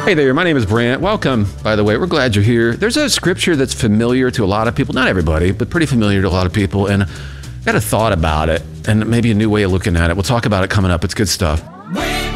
Hey there, my name is Brant. Welcome, by the way. We're glad you're here. There's a scripture that's familiar to a lot of people, not everybody, but pretty familiar to a lot of people, and I got a thought about it and maybe a new way of looking at it. We'll talk about it coming up. It's good stuff.